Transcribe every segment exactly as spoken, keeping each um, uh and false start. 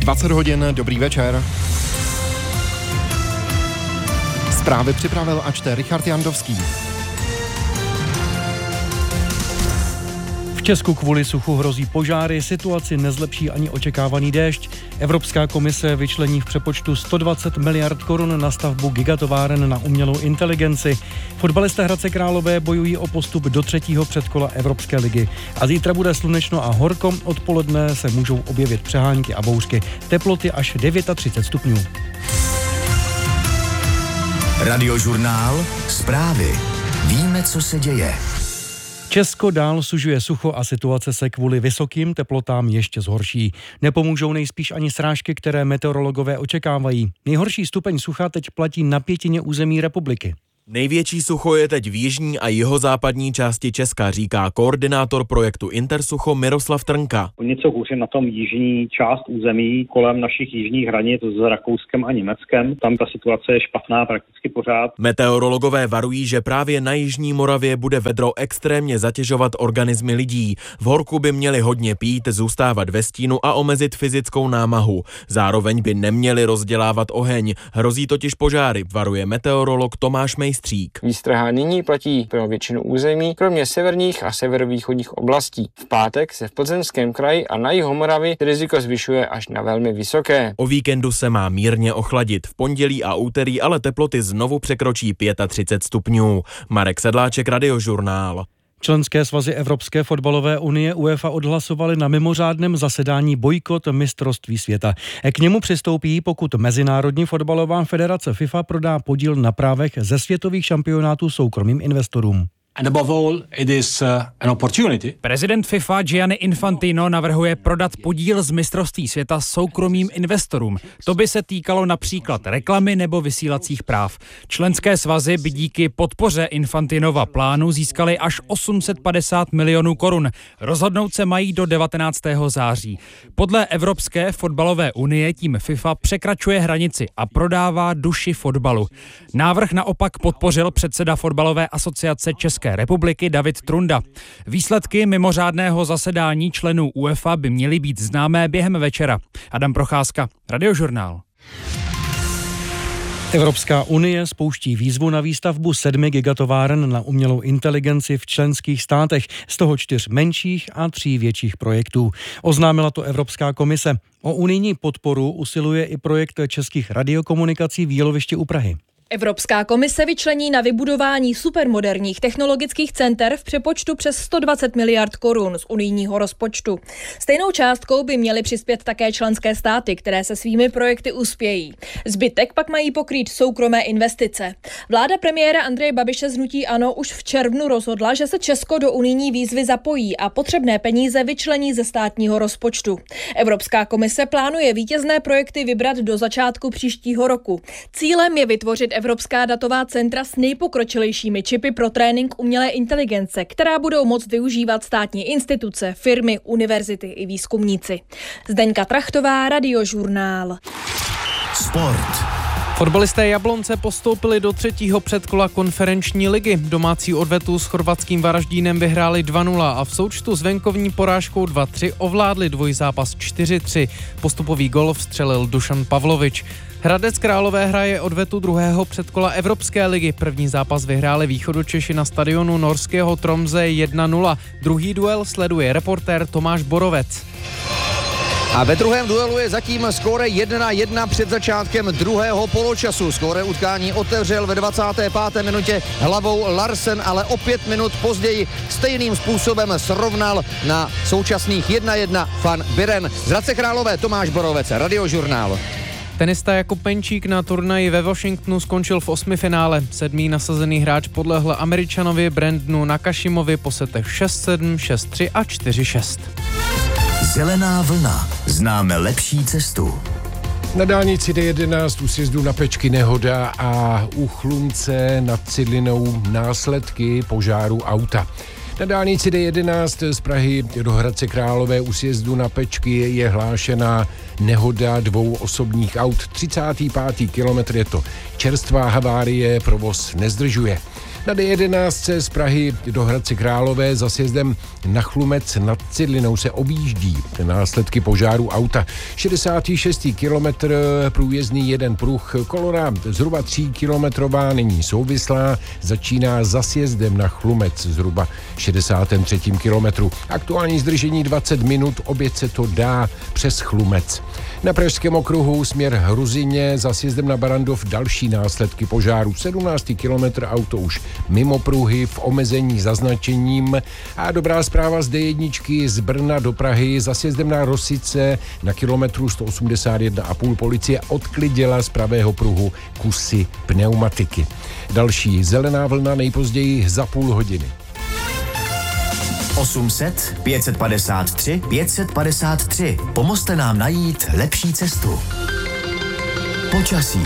dvacet hodin, dobrý večer. Zprávy připravil a čte Richard Jandovský. V Česku kvůli suchu hrozí požáry, situaci nezlepší ani očekávaný déšť. Evropská komise vyčlení v přepočtu sto dvacet miliard korun na stavbu gigatováren na umělou inteligenci. Fotbalisté Hradce Králové bojují o postup do třetího předkola Evropské ligy. A zítra bude slunečno a horko, odpoledne se můžou objevit přehánky a bouřky. Teploty až třicet devět stupňů. Radiožurnál, zprávy. Víme, co se děje. Česko dál sužuje sucho a situace se kvůli vysokým teplotám ještě zhorší. Nepomůžou nejspíš ani srážky, které meteorologové očekávají. Nejhorší stupeň sucha teď platí na pětině území republiky. Největší sucho je teď v jižní a jihozápadní části Česka, říká koordinátor projektu Intersucho Miroslav Trnka. Něco hůře na tom jižní část území kolem našich jižních hranic s Rakouskem a Německem. Tam ta situace je špatná prakticky pořád. Meteorologové varují, že právě na jižní Moravě bude vedro extrémně zatěžovat organismy lidí. V horku by měli hodně pít, zůstávat ve stínu a omezit fyzickou námahu. Zároveň by neměli rozdělávat oheň. Hrozí totiž požáry, varuje meteorolog Tomáš Mejstřík. Výstraha nyní platí pro většinu území, kromě severních a severovýchodních oblastí. V pátek se v Plzeňském kraji a na jihu Moravy riziko zvyšuje až na velmi vysoké. O víkendu se má mírně ochladit. V pondělí a úterý ale teploty znovu překročí třicet pět stupňů. Marek Sedláček, Radiožurnál. Členské svazy Evropské fotbalové unie UEFA odhlasovaly na mimořádném zasedání bojkot mistrovství světa. K němu přistoupí, pokud Mezinárodní fotbalová federace FIFA prodá podíl na právech ze světových šampionátů soukromým investorům. And above all, it is uh, an opportunity. Prezident FIFA Gianni Infantino navrhuje prodat podíl z mistrovství světa soukromým investorům. To by se týkalo například reklamy nebo vysílacích práv. Členské svazy by díky podpoře Infantinova plánu získaly až osm set padesát milionů korun. Rozhodnout se mají do devatenáctého září. Podle Evropské fotbalové unie tím FIFA překračuje hranici a prodává duši fotbalu. Návrh naopak podpořil předseda fotbalové asociace České republiky David Trunda. Výsledky mimořádného zasedání členů UEFA by měly být známé během večera. Adam Procházka, Radiožurnál. Evropská unie spouští výzvu na výstavbu sedmi gigatováren na umělou inteligenci v členských státech, z toho čtyř menších a tří větších projektů. Oznámila to Evropská komise. O unijní podporu usiluje i projekt českých radiokomunikací v Jílovišti u Prahy. Evropská komise vyčlení na vybudování supermoderních technologických center v přepočtu přes sto dvacet miliard korun z unijního rozpočtu. Stejnou částkou by měly přispět také členské státy, které se svými projekty uspějí. Zbytek pak mají pokrýt soukromé investice. Vláda premiéra Andreje Babiše z hnutí ANO už v červnu rozhodla, že se Česko do unijní výzvy zapojí a potřebné peníze vyčlení ze státního rozpočtu. Evropská komise plánuje vítězné projekty vybrat do začátku příštího roku. Cílem je vytvořit Evropská datová centra s nejpokročilejšími čipy pro trénink umělé inteligence, která budou moct využívat státní instituce, firmy, univerzity i výzkumníci. Zdeňka Trachtová, Radiožurnál. Sport. Fotbalisté Jablonce postoupili do třetího předkola konferenční ligy. Domácí odvetu s chorvatským Varaždínem vyhráli dva nula a v součtu s venkovní porážkou dva tři ovládli dvojzápas čtyři tři. Postupový gol vstřelil Dušan Pavlovič. Hradec Králové hraje odvetu druhého předkola Evropské ligy. První zápas vyhráli Východočeši na stadionu norského Tromsø jedna nula. Druhý duel sleduje reportér Tomáš Borovec. A ve druhém duelu je zatím skóre jedna jedna před začátkem druhého poločasu. Skóre utkání otevřel ve dvacáté páté minutě hlavou Larsen, ale o pět minut později stejným způsobem srovnal na současných jedna jedna Van Buren. Z Hradce Králové Tomáš Borovec, Radiožurnál. Tenista Jakub Penčík na turnaji ve Washingtonu skončil v osmifinále. Sedmý nasazený hráč podlehl Američanovi Brandonu Nakashimovi po setech šest sedm, šest tři a čtyři šest. Zelená vlna. Známe lepší cestu. Na dálnici D jedenáct u sjezdu na Pečky nehoda a u Chlumce nad Cidlinou následky požáru auta. Na dálnici D jedenáct z Prahy do Hradce Králové u sjezdu na Pečky je hlášená nehoda dvou osobních aut. třicátý pátý kilometr je to čerstvá havárie, provoz nezdržuje. Na D jedenáct z Prahy do Hradce Králové za sjezdem na Chlumec nad Cidlinou se objíždí následky požáru auta. šedesátý šestý kilometr průjezdný jeden pruh, kolona zhruba tříkilometrová není souvislá, začíná za sjezdem na Chlumec zhruba šedesátém třetím kilometru. Aktuální zdržení dvacet minut, obět se to dá přes Chlumec. Na Pražském okruhu směr Hruzině za sjezdem na Barandov další následky požáru. sedmnáctý kilometr auto už mimo pruhy v omezení zaznačením a dobrá zpráva z D jedna z Brna do Prahy za sjezdem na Rosice na kilometru sto osmdesát jedna a půl policie odklidila z pravého pruhu kusy pneumatiky. Další zelená vlna nejpozději za půl hodiny. osm set, pět set padesát tři, pět set padesát tři. Pomozte nám najít lepší cestu. Počasí.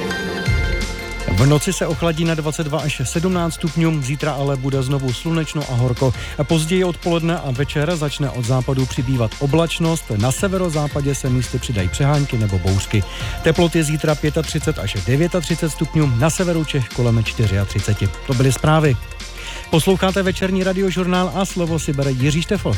V noci se ochladí na dvacet dva až sedmnáct stupňů, zítra ale bude znovu slunečno a horko. Později odpoledne a večer začne od západu přibývat oblačnost, na severozápadě se místy přidají přehánky nebo bouřky. Teploty zítra třicet pět až třicet devět stupňů, na severu Čech kolem třicet čtyři. To byly zprávy. Posloucháte večerní radiožurnál a slovo si bere Jiří Štefl.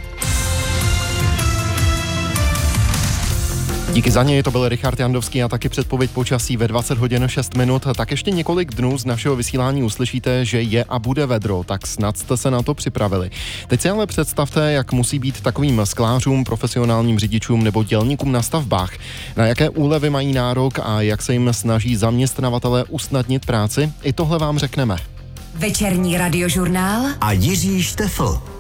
Díky za něj, to byl Richard Jandovský a taky předpověď počasí ve dvacet hodin šest minut. Tak ještě několik dnů z našeho vysílání uslyšíte, že je a bude vedro, tak snad jste se na to připravili. Teď si ale představte, jak musí být takovým sklářům, profesionálním řidičům nebo dělníkům na stavbách. Na jaké úlevy mají nárok a jak se jim snaží zaměstnavatelé usnadnit práci, i tohle vám řekneme. Večerní radiožurnál a Jiří Štefl.